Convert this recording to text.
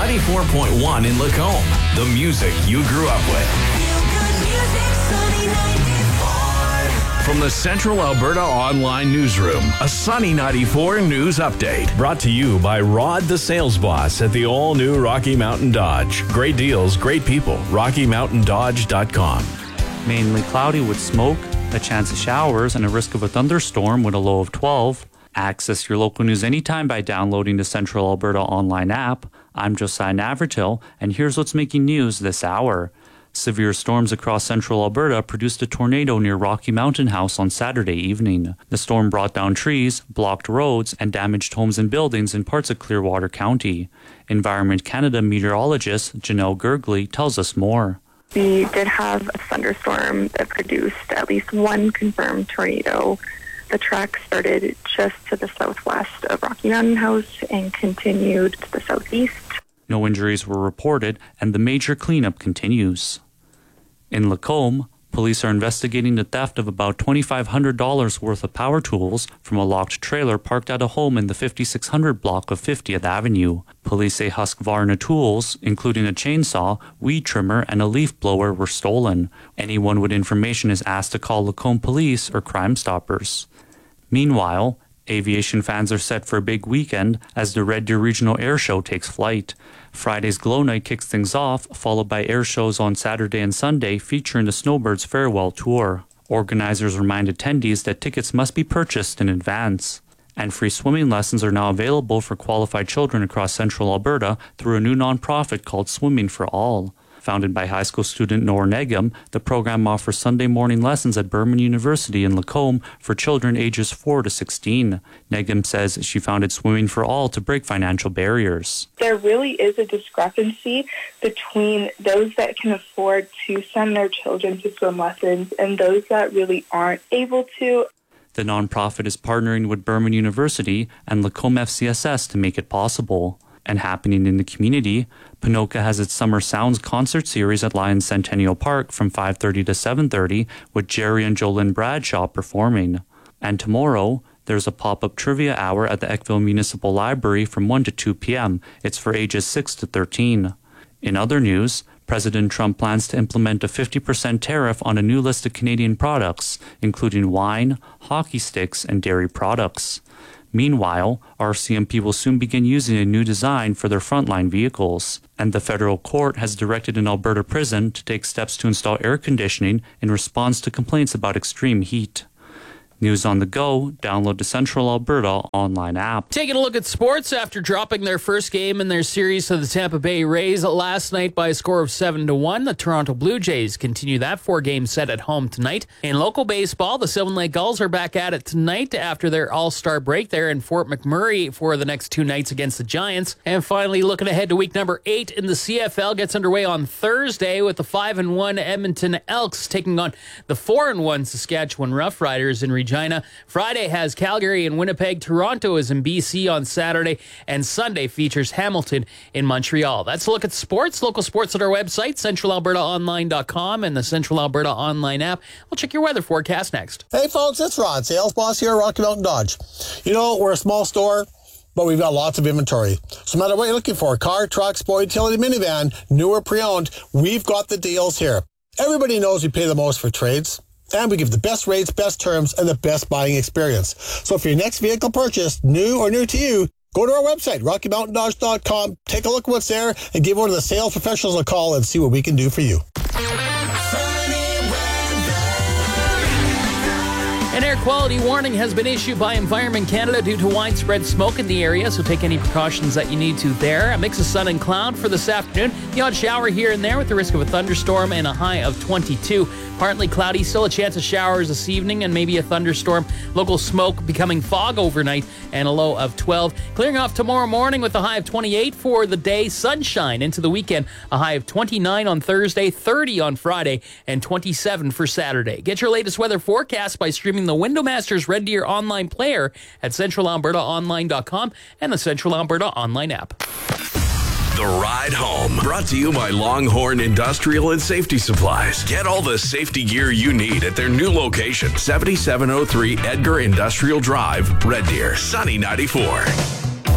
94.1 in Lacombe. The music you grew up with. From the Central Alberta Online Newsroom, a Sunny 94 news update. Brought to you by Rod the Sales Boss at the all-new Rocky Mountain Dodge. Great deals, great people. RockyMountainDodge.com. Mainly cloudy with smoke, a chance of showers, and a risk of a thunderstorm with a low of 12. Access your local news anytime by downloading the Central Alberta Online app. I'm Josiah Navratil, and here's what's making news this hour. Severe storms across central Alberta produced a tornado near Rocky Mountain House on Saturday evening. The storm brought down trees, blocked roads, and damaged homes and buildings in parts of Clearwater County. Environment Canada meteorologist Janelle Gergley tells us more. We did have a thunderstorm that produced at least one confirmed tornado. The track started just to the southwest of Rocky Mountain House and continued to the southeast. No injuries were reported, and the major cleanup continues. In Lacombe, police are investigating the theft of about $2,500 worth of power tools from a locked trailer parked at a home in the 5600 block of 50th Avenue. Police say Husqvarna tools, including a chainsaw, weed trimmer, and a leaf blower, were stolen. Anyone with information is asked to call Lacombe Police or Crime Stoppers. Meanwhile, aviation fans are set for a big weekend as the Red Deer Regional Air Show takes flight. Friday's Glow Night kicks things off, followed by air shows on Saturday and Sunday featuring the Snowbirds Farewell Tour. Organizers remind attendees that tickets must be purchased in advance. And free swimming lessons are now available for qualified children across central Alberta through a new nonprofit called Swimming for All. Founded by high school student Nora Negum, the program offers Sunday morning lessons at Burman University in Lacombe for children ages 4 to 16. Negum says she founded Swimming for All to break financial barriers. There really is a discrepancy between those that can afford to send their children to swim lessons and those that really aren't able to. The nonprofit is partnering with Burman University and Lacombe FCSS to make it possible. And happening in the community, Ponoka has its Summer Sounds concert series at Lions Centennial Park from 5:30 to 7:30 with Jerry and Jolynn Bradshaw performing. And tomorrow, there's a pop-up trivia hour at the Eckville Municipal Library from 1 to 2 p.m. It's for ages 6 to 13. In other news, President Trump plans to implement a 50% tariff on a new list of Canadian products, including wine, hockey sticks, and dairy products. Meanwhile, RCMP will soon begin using a new design for their frontline vehicles, and the federal court has directed an Alberta prison to take steps to install air conditioning in response to complaints about extreme heat. News on the go, download the Central Alberta Online app. Taking a look at sports after dropping their first game in their series to the Tampa Bay Rays last night by a score of 7-1. The Toronto Blue Jays continue that 4-game set at home tonight. In local baseball, the Sylvan Lake Gulls are back at it tonight after their all-star break there in Fort McMurray for the next 2 nights against the Giants. And finally, looking ahead to week number 8 in the CFL gets underway on Thursday with the 5-1 Edmonton Elks taking on the 4-1 Saskatchewan Roughriders in Regina. Friday has Calgary and Winnipeg. Toronto is in BC on Saturday. And Sunday features Hamilton in Montreal. That's a look at sports. Local sports at our website, centralalbertaonline.com and the Central Alberta Online app. We'll check your weather forecast next. Hey folks, it's Rod, sales boss here at Rocky Mountain Dodge. You know, we're a small store, but we've got lots of inventory. So no matter what you're looking for, car, truck, sport, utility, minivan, new or pre-owned, we've got the deals here. Everybody knows we pay the most for trades. And we give the best rates, best terms, and the best buying experience. So for your next vehicle purchase, new or new to you, go to our website, RockyMountainDodge.com, take a look at what's there, and give one of the sales professionals a call and see what we can do for you. An air quality warning has been issued by Environment Canada due to widespread smoke in the area, so take any precautions that you need to there. A mix of sun and cloud for this afternoon. The odd shower here and there with the risk of a thunderstorm and a high of 22. Partly cloudy, still a chance of showers this evening and maybe a thunderstorm. Local smoke becoming fog overnight and a low of 12. Clearing off tomorrow morning with a high of 28 for the day. Sunshine into the weekend. A high of 29 on Thursday, 30 on Friday, and 27 for Saturday. Get your latest weather forecast by streaming the Windowmasters Red Deer online player at centralalbertaonline.com and the Central Alberta Online app. The Ride Home, brought to you by Longhorn Industrial and Safety Supplies. Get all the safety gear you need at their new location, 7703 Edgar Industrial Drive, Red Deer, Sunny 94.